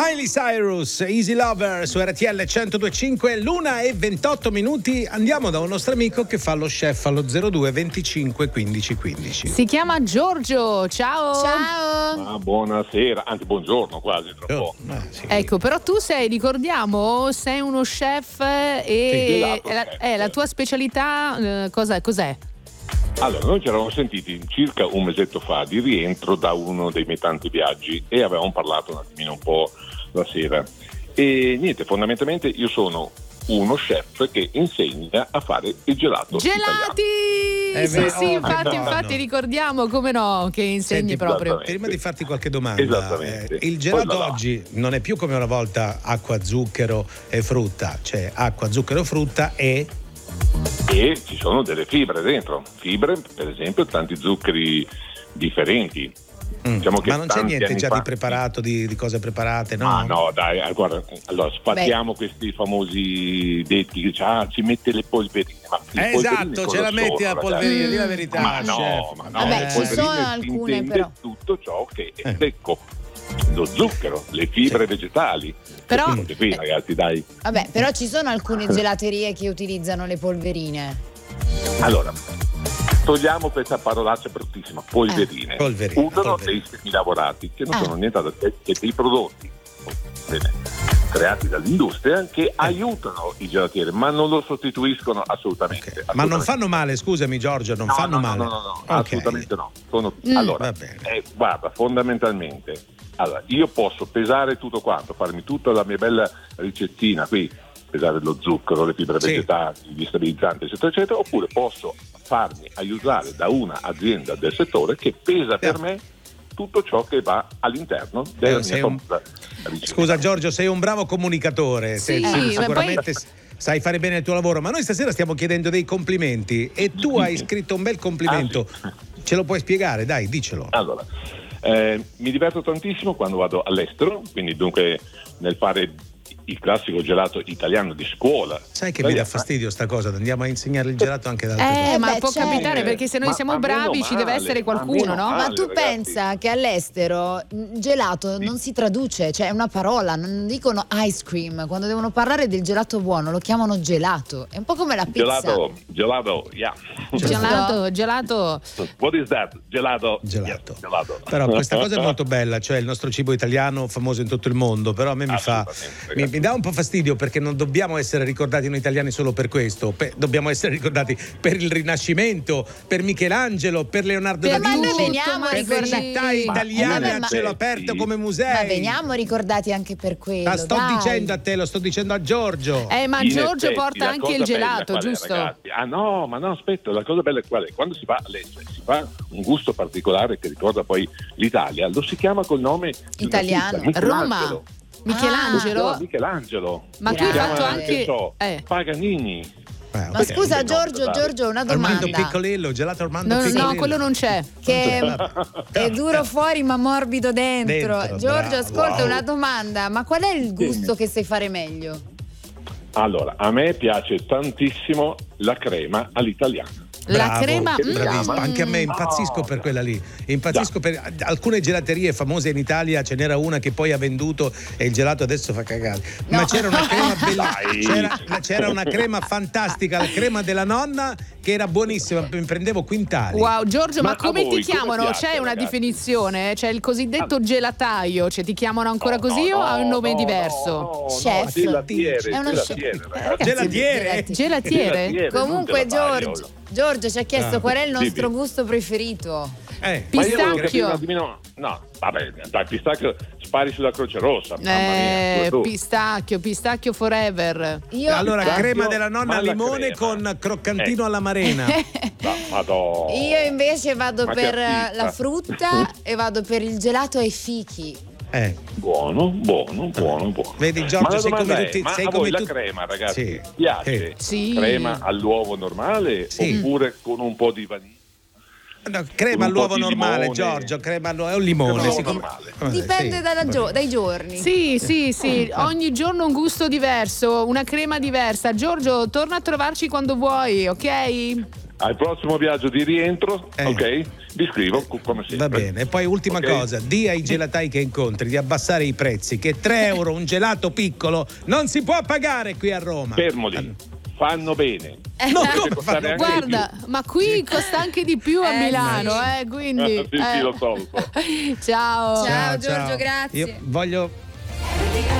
Miley Cyrus, Easy Lover su RTL 102.5, l'1:28. Andiamo da un nostro amico che fa lo chef allo 02 25 15 15. Si chiama Giorgio. Ciao. Ciao. Buonasera, anzi buongiorno quasi tra un po'. Sì. Ecco, però tu ricordiamo, sei uno chef e la tua specialità cos'è? Allora, noi ci eravamo sentiti circa un mesetto fa di rientro da uno dei miei tanti viaggi e avevamo parlato un attimino un po' la sera. E niente, fondamentalmente io sono uno chef che insegna a fare il gelato Gelati! Sì, infatti ricordiamo, come no, che insegni. Senti, proprio. Prima di farti qualche domanda, il gelato oggi non è più come una volta acqua, zucchero e frutta, cioè acqua, zucchero, frutta e ci sono delle fibre dentro, per esempio tanti zuccheri differenti. Diciamo che ma non c'è niente già di preparato, di cose preparate, no? Ah no, dai, guarda, allora sfatiamo questi famosi detti che ci mette le polverine. Ma esatto, ce la metti a polverine, di la verità. Ma no, vabbè, ci sono alcune però. Tutto ciò che è secco. Lo zucchero, le fibre vegetali. Però qui, ragazzi, dai. Vabbè, però ci sono alcune gelaterie che utilizzano le polverine. Allora, togliamo questa parolaccia bruttissima, polverine. Usano dei semilavorati che non sono nient'altro che dei prodotti creati dall'industria che aiutano i gelatieri, ma non lo sostituiscono assolutamente. Ma non fanno male, scusami Giorgio, non fanno male. No, assolutamente no. Allora, guarda, fondamentalmente, io posso pesare tutto quanto, farmi tutta la mia bella ricettina qui, pesare lo zucchero, le fibre vegetali, gli stabilizzanti, eccetera, eccetera, oppure posso farmi aiutare da una azienda del settore che pesa per me tutto ciò che va all'interno della mia ricetta. Scusa Giorgio, sei un bravo comunicatore, sicuramente sai fare bene il tuo lavoro, ma noi stasera stiamo chiedendo dei complimenti e tu hai scritto un bel complimento. Ce lo puoi spiegare? Dai, dicelo. Allora, mi diverto tantissimo quando vado all'estero, quindi dunque nel fare il classico gelato italiano di scuola. Sai che mi dà fastidio sta cosa? Andiamo a insegnare il gelato anche da altre cose. Ma può capitare, perché se noi siamo bravi ci deve essere qualcuno, no? Ma tu ragazzi, pensa che all'estero gelato non si traduce, cioè è una parola, non dicono ice cream, quando devono parlare del gelato buono lo chiamano gelato, è un po' come la pizza. Gelato, yeah. Gelato. What is that? Gelato. Yes, gelato. Però questa cosa è molto bella, cioè il nostro cibo italiano famoso in tutto il mondo, però a me mi dà un po' fastidio perché non dobbiamo essere ricordati noi italiani solo per questo, dobbiamo essere ricordati per il Rinascimento, per Michelangelo, per Leonardo da Vinci, per le città italiane a cielo aperto come musei. Ma veniamo ricordati anche per quello. La sto dicendo a te, lo sto dicendo a Giorgio. Ma Giorgio porta anche il gelato, giusto? No, aspetta, la cosa bella è qual è? Quando si va all'estero, si fa un gusto particolare che ricorda poi l'Italia, lo si chiama col nome italiano. Roma. Michelangelo. Ma tu hai fatto anche Paganini. Ma scusa Giorgio, una domanda. Armando Piccolillo, gelato Armando Piccolillo. No, quello non c'è. Che è duro fuori ma morbido dentro. Giorgio, ascolta, una domanda. Ma qual è il gusto che sai fare meglio? Allora, a me piace tantissimo la crema all'italiana. La crema, bravissimo. Anche a me impazzisco per quella lì. Impazzisco per alcune gelaterie famose in Italia. Ce n'era una che poi ha venduto e il gelato adesso fa cagare. No. Ma c'era una crema bella, c'era una crema fantastica, la crema della nonna, che era buonissima. Mi prendevo quintali. Wow, Giorgio, ma come ti chiamano? Come piace, c'è una ragazzi? definizione? C'è il cosiddetto gelataio, cioè ti chiamano ancora così o ha un nome diverso? Chef. Gelatiere. È uno Gelatiere? Comunque Giorgio ci ha chiesto qual è il nostro gusto preferito. Pistacchio. No, vabbè, dai, pistacchio spari sulla Croce Rossa. Mamma mia, pistacchio forever. Allora, crema della nonna al limone con croccantino alla marena. Io invece vado per la frutta e vado per il gelato ai fichi. Buono. Vedi Giorgio, sei come tutti. Ma sei a come voi la crema, ragazzi, piace? Sì. Crema all'uovo normale oppure con un po' di vaniglia? No, crema all'uovo normale, Giorgio, crema all'uovo è un limone. Dipende dai giorni. Sì, ogni giorno un gusto diverso, una crema diversa. Giorgio, torna a trovarci quando vuoi, ok? Al prossimo viaggio di rientro, ok? Vi scrivo come sempre. Va bene. E poi ultima cosa, di ai gelatai che incontri di abbassare i prezzi, che 3 euro un gelato piccolo non si può pagare qui a Roma. Fermo lì. Fanno bene. Guarda, ma qui costa anche di più a Milano, quindi. Sì, lo so. Ciao Giorgio, grazie. Io voglio